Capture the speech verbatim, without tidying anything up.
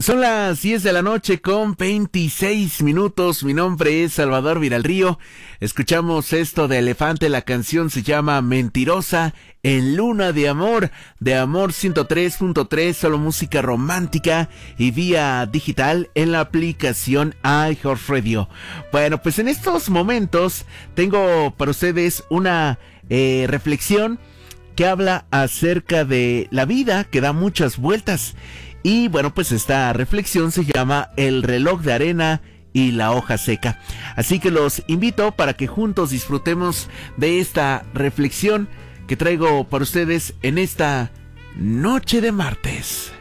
Son las diez de la noche con veintiséis minutos. Mi nombre es Salvador Viralrío. Escuchamos esto de Elefante. La canción se llama Mentirosa en Luna de Amor, de Amor ciento tres punto tres, solo música romántica y vía digital en la aplicación iHeartRadio. Bueno, pues en estos momentos tengo para ustedes una eh, reflexión que habla acerca de la vida que da muchas vueltas. Y bueno, pues esta reflexión se llama El reloj de arena y la hoja seca. Así que los invito para que juntos disfrutemos de esta reflexión que traigo para ustedes en esta noche de martes.